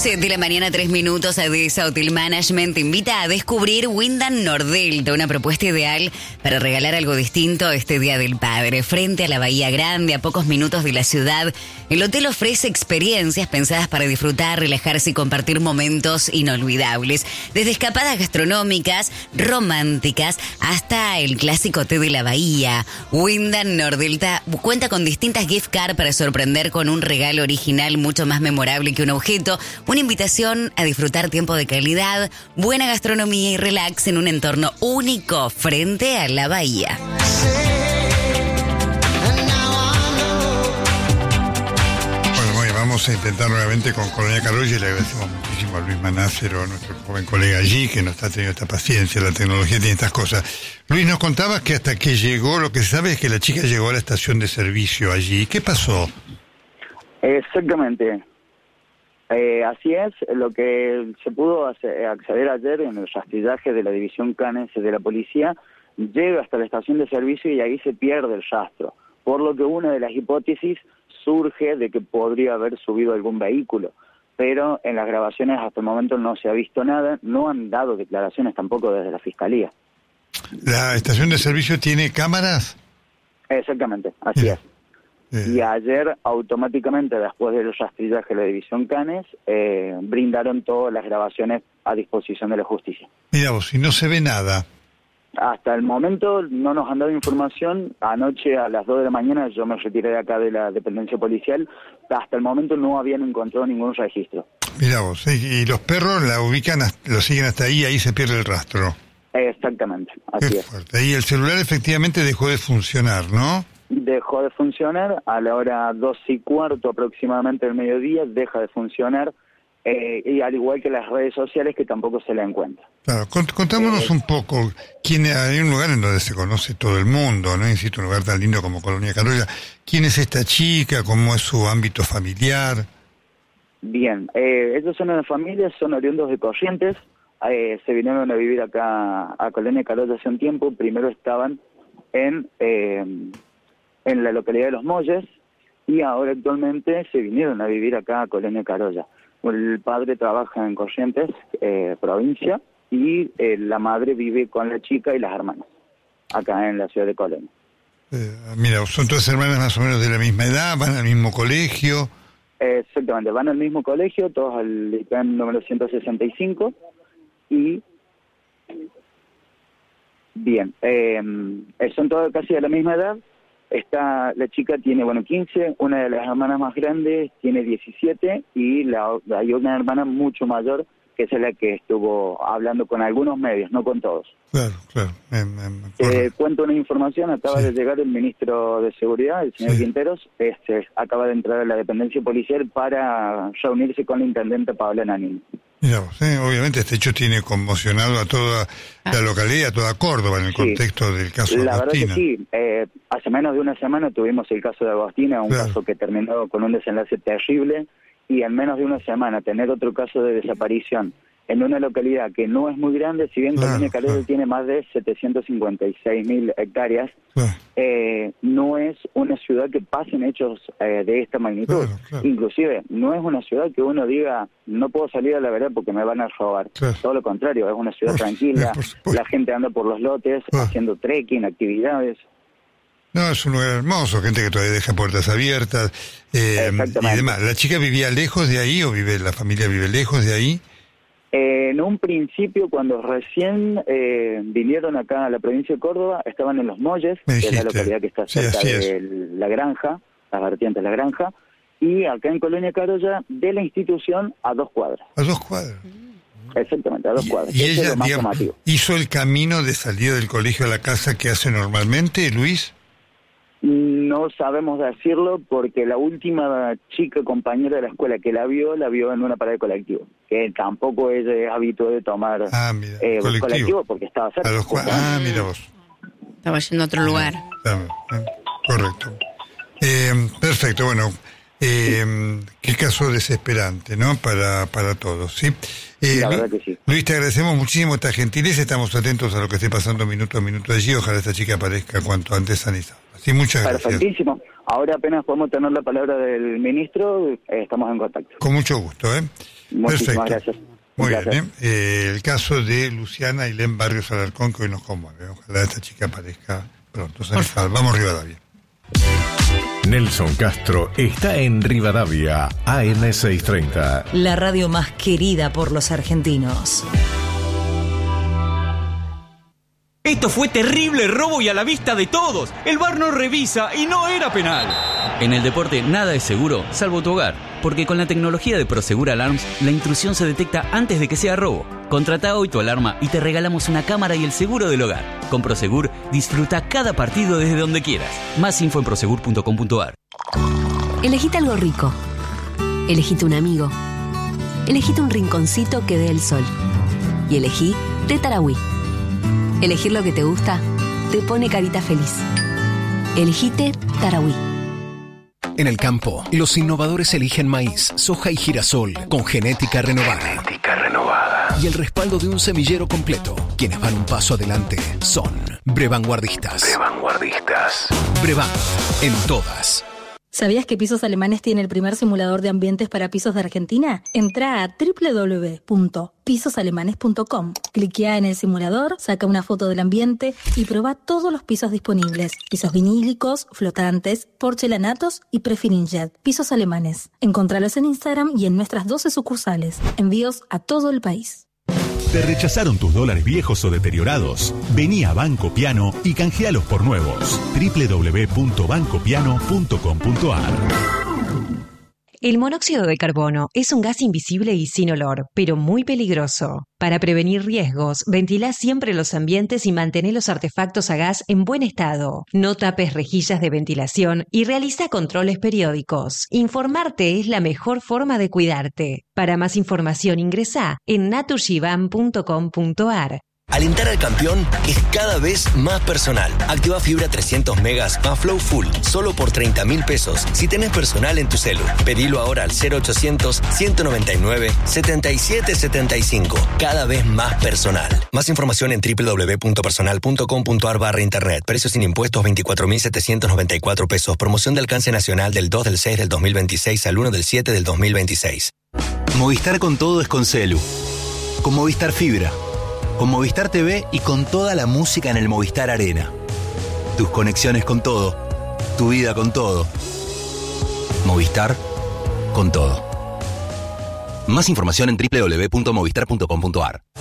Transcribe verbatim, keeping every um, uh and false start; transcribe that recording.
doce de la mañana, tres minutos, Adesa Hotel Management te invita a descubrir Wyndham Nordelta, una propuesta ideal para regalar algo distinto este Día del Padre. Frente a la Bahía Grande, a pocos minutos de la ciudad, el hotel ofrece experiencias pensadas para disfrutar, relajarse y compartir momentos inolvidables. Desde escapadas gastronómicas, románticas, hasta el clásico té de la bahía. Wyndham Nordelta cuenta con distintas gift cards para sorprender con un regalo original mucho más memorable que un objeto, una invitación a disfrutar tiempo de calidad, buena gastronomía y relax en un entorno único frente a la bahía. Bueno, muy, vamos a intentar nuevamente con Colonia Carolla y le agradecemos muchísimo a Luis Manacero, nuestro joven colega allí, que nos está teniendo esta paciencia, la tecnología tiene estas cosas. Luis, nos contabas que hasta que llegó, lo que se sabe es que la chica llegó a la estación de servicio allí. ¿Qué pasó? Exactamente. Eh, así es, lo que se pudo hacer, acceder ayer en el rastrillaje de la División Canes de la Policía, llega hasta la estación de servicio y ahí se pierde el rastro, por lo que una de las hipótesis surge de que podría haber subido algún vehículo, pero en las grabaciones hasta el momento no se ha visto nada, no han dado declaraciones tampoco desde la Fiscalía. ¿La estación de servicio tiene cámaras? Exactamente, así Mira. es. Y ayer, automáticamente, después del rastrillaje de la División Canes, eh, brindaron todas las grabaciones a disposición de la justicia. Mira vos, si no se ve nada. Hasta el momento no nos han dado información. Anoche a las dos de la mañana yo me retiré de acá de la dependencia policial. Hasta el momento no habían encontrado ningún registro. Mira vos, y los perros la ubican, lo siguen hasta ahí, ahí se pierde el rastro. Exactamente, así Qué es. fuerte. Y el celular efectivamente dejó de funcionar, ¿no? Dejó de funcionar a la hora dos y cuarto aproximadamente del mediodía, deja de funcionar, eh, y al igual que las redes sociales que tampoco se la encuentra. Claro, cont contámonos eh, un poco, quién, hay un lugar en donde se conoce todo el mundo, no insisto, un lugar tan lindo como Colonia Carolla. ¿Quién es esta chica? ¿Cómo es su ámbito familiar? Bien, eh, ellos son una familia, son oriundos de Corrientes, eh, se vinieron a vivir acá a Colonia Carolla hace un tiempo. Primero estaban en... Eh, en la localidad de Los Molles, y ahora actualmente se vinieron a vivir acá a Colonia Carolla. El padre trabaja en Corrientes, eh, provincia, y eh, la madre vive con la chica y las hermanas, acá en la ciudad de Colonia. Eh, mira, son todas hermanas más o menos de la misma edad, van al mismo colegio. Eh, exactamente, van al mismo colegio, todos al I P E M número ciento sesenta y cinco, y... Bien, eh, son todos casi de la misma edad. Está, la chica tiene, bueno, quince, una de las hermanas más grandes tiene diecisiete, y la, hay una hermana mucho mayor, que es la que estuvo hablando con algunos medios, no con todos. Claro, claro. Me, me, me eh, cuento una información, acaba sí. de llegar el ministro de Seguridad, el señor sí. Quinteros, este, acaba de entrar a la dependencia policial para reunirse con la intendente Paola Nanini. Mira, ¿eh? Obviamente este hecho tiene conmocionado a toda la localidad, a toda Córdoba en el sí. contexto del caso de La Agostina. verdad que sí, eh, hace menos de una semana tuvimos el caso de Agostina, un claro. caso que terminó con un desenlace terrible, y en menos de una semana tener otro caso de desaparición en una localidad que no es muy grande, si bien Colonia claro, Carolla claro. tiene más de setecientas cincuenta y seis mil hectáreas, claro. eh, no es una ciudad que pasen hechos eh, de esta magnitud. Claro, claro. Inclusive, no es una ciudad que uno diga, no puedo salir a la vereda porque me van a robar. Claro. Todo lo contrario, es una ciudad por, tranquila, por, por, la gente anda por los lotes, claro. haciendo trekking, actividades. No, es un lugar hermoso, gente que todavía deja puertas abiertas eh, y demás. ¿La chica vivía lejos de ahí o vive la familia vive lejos de ahí? Eh, en un principio, cuando recién eh, vinieron acá a la provincia de Córdoba, estaban en Los Molles, que es la localidad que está cerca sí, de la granja, las vertientes de la granja, y acá en Colonia Carolla, de la institución a dos cuadras. A dos cuadras. Exactamente, a dos cuadras. ¿Y ella digamos, hizo el camino de salida del colegio a la casa que hace normalmente, Luis? No sabemos decirlo porque la última chica compañera de la escuela que la vio, la vio en una parada de colectivo, que tampoco es eh, hábito de tomar ah, mira, eh, colectivo. colectivo porque estaba cerca. A los ah, mira vos. Estaba yendo a otro lugar. Ah, correcto. Eh, perfecto, bueno, eh, qué caso desesperante, ¿no? Para, para todos, ¿sí? Eh, la verdad que sí. Luis, te agradecemos muchísimo esta gentileza, estamos atentos a lo que esté pasando minuto a minuto allí, ojalá esta chica aparezca cuanto antes sanizada. Sí, muchas gracias. Perfectísimo. Ahora apenas podemos tener la palabra del ministro, eh, estamos en contacto. Con mucho gusto, ¿eh? Muchísimas Perfecto. gracias. Muy Gracias. bien, ¿eh? Eh, el caso de Luciana Ailén Barrios Alarcón, que hoy nos conmueve. Ojalá esta chica aparezca pronto. Vamos Rivadavia. Nelson Castro está en Rivadavia, A M seiscientos treinta. La radio más querida por los argentinos. Esto fue terrible robo y a la vista de todos. El V A R no revisa y no era penal. En el deporte nada es seguro, salvo tu hogar. Porque con la tecnología de Prosegur Alarms, la intrusión se detecta antes de que sea robo. Contrata hoy tu alarma y te regalamos una cámara y el seguro del hogar. Con Prosegur, disfruta cada partido desde donde quieras. Más info en prosegur punto com punto a r. Elegite algo rico. Elegite un amigo. Elegite un rinconcito que dé el sol. Y elegí Té Tarahui. Elegir lo que te gusta te pone carita feliz. Elegite Tarahui. En el campo, los innovadores eligen maíz, soja y girasol con genética renovada. Genética renovada. Y el respaldo de un semillero completo. Quienes van un paso adelante son Brevanguardistas. Brevanguardistas. Brevan, en todas. ¿Sabías que Pisos Alemanes tiene el primer simulador de ambientes para pisos de Argentina? Entra a doble u doble u doble u punto pisos alemanes punto com. Cliquea en el simulador, saca una foto del ambiente y prueba todos los pisos disponibles. Pisos vinílicos, flotantes, porcelanatos y prefirinjet. Pisos Alemanes. Encontralos en Instagram y en nuestras doce sucursales. Envíos a todo el país. ¿Te rechazaron tus dólares viejos o deteriorados? Vení a Banco Piano y canjealos por nuevos. doble u doble u doble u punto banco piano punto com punto a r. El monóxido de carbono es un gas invisible y sin olor, pero muy peligroso. Para prevenir riesgos, ventila siempre los ambientes y mantén los artefactos a gas en buen estado. No tapes rejillas de ventilación y realiza controles periódicos. Informarte es la mejor forma de cuidarte. Para más información ingresá en naturshivan punto com punto a r. Alentar al campeón es cada vez más personal. Activa fibra trescientos megas más Flow Full, solo por treinta mil pesos. Si tenés personal en tu celu, pedilo ahora al cero ochocientos, ciento noventa y nueve, setenta y siete setenta y cinco. Cada vez más personal. Más información en doble u doble u doble u punto personal punto com punto a r barra internet. Precios sin impuestos veinticuatro mil setecientos noventa y cuatro pesos. Promoción de alcance nacional del dos del seis del dos mil veintiséis al uno del siete del dos mil veintiséis. Movistar con todo es con celu. Con Movistar Fibra. Con Movistar T V y con toda la música en el Movistar Arena. Tus conexiones con todo. Tu vida con todo. Movistar con todo. Más información en doble u doble u doble u punto movistar punto com punto a r.